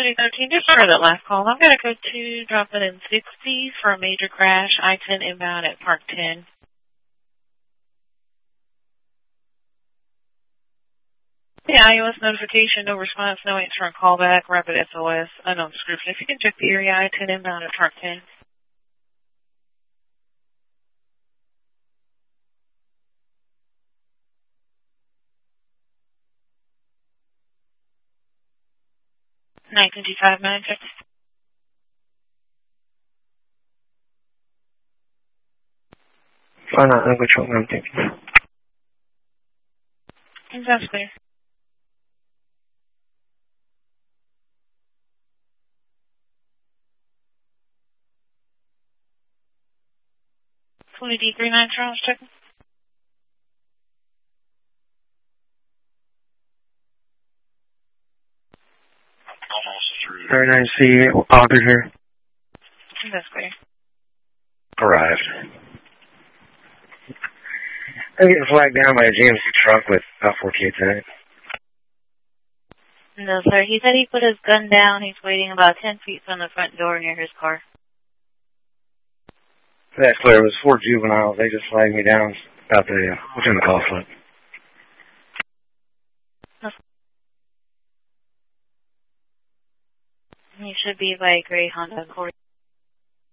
Fluidity 13, just for that last call. I'm going to go to drop it in 60 for a major crash. I-10 inbound at Park 10. Yeah, iOS notification, no response, no answer on callback, rapid SOS, unknown description. If you can check the area, I-10 inbound at Park 10. $955 manager. Fine, I'm good, I'm thinking. That's clear. Fluidity 39, Charles, checking. Almost through. 39C, Auger here. That's clear. Arrived. I'm getting flagged down by a GMC truck with about 4 kids in it. No, sir. He said he put his gun down. He's waiting about 10 feet from the front door near his car. That's clear. It was 4 juveniles. They just flagged me down about within the call slip. He should be by a gray Honda Accord.